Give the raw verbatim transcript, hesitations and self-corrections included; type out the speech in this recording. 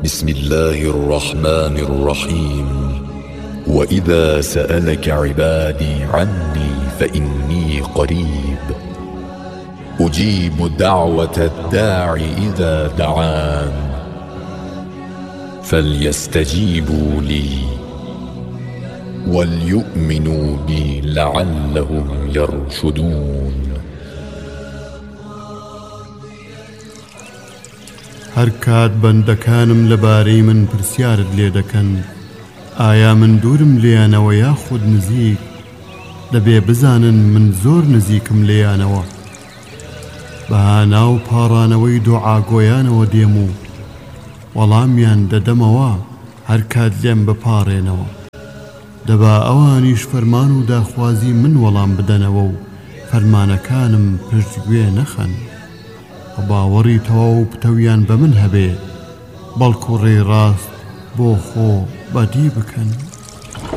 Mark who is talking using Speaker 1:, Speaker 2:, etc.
Speaker 1: بسم الله الرحمن الرحيم وإذا سألك عبادي عني فإني قريب أجيب دعوة الداع إذا دعان فليستجيبوا لي وليؤمنوا بي لعلهم يرشدون.
Speaker 2: هەر کات بەندەکانم لەبارەی من پرسیارت لێ دەکەن ئایا من دوورم لێیانەوە یاخود نزیک، دەبێ بزانن من زۆر نزیکم لێیانەوە. بەهانا و پاڕانەوەی دوعاگۆیانەوە دێم و وەڵامیان دەدەمەوە هەر کات لێم بپاڕێنەوە. دەبا ئەوانیش فەرمان و داخوازی من وەڵام بدەنەوە و فەرمانەکانم پشتگوێ نەخەن. باوەڕی تەواو پتەویان بە من هەبێ، بەڵکو ڕێی ڕاست بۆ خۆ بەدی بکەن.